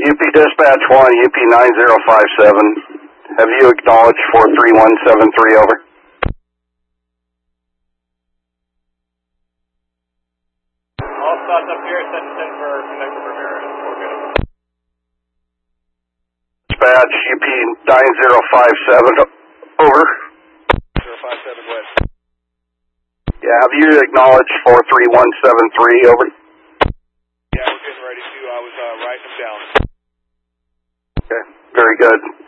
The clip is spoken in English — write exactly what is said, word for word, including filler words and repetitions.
U P Dispatch one, U P nine zero five seven. Have you acknowledged four three one seven three, over? All spots up here, send ten for Connector Ramirez. Dispatch, U P nine zero five seven, over. zero five seven, go ahead. Yeah, have you acknowledged four three one seven three, over? Yeah, we're getting ready to. I was uh, writing them down. Okay, very good.